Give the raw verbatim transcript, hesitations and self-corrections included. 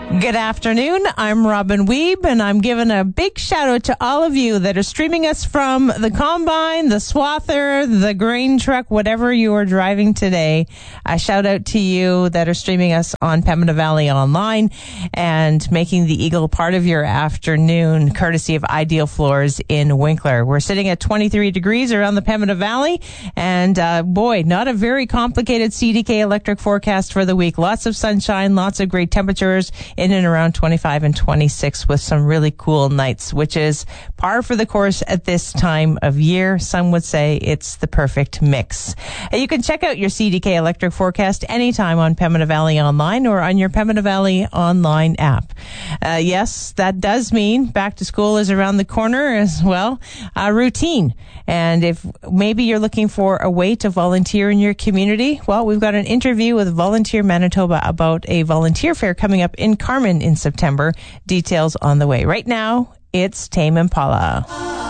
Good afternoon. I'm Robin Weeb, and I'm giving a big shout out to all of you that are streaming us from the combine, the swather, the grain truck, whatever you are driving today. A shout out to you that are streaming us on Pembina Valley Online and making the Eagle part of your afternoon, courtesy of Ideal Floors in Winkler. We're sitting at twenty-three degrees around the Pembina Valley, and uh, boy, not a very complicated C D K electric forecast for the week. Lots of sunshine, lots of great temperatures in and around twenty-five and twenty-six with some really cool nights, which is par for the course at this time of year. Some would say it's the perfect mix. You can check out your C D K electric forecast anytime on Pembina Valley Online or on your Pembina Valley Online app. Uh, yes, that does mean back to school is around the corner as well. Uh, routine. And if maybe you're looking for a way to volunteer in your community, well, we've got an interview with Volunteer Manitoba about a volunteer fair coming up in Carmen in September. Details on the way. Right now, it's Tame Impala.